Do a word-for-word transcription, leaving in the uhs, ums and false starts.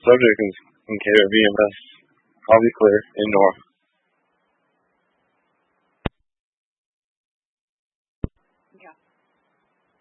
subject is in K or V M S. Probably clear indoor. Yeah.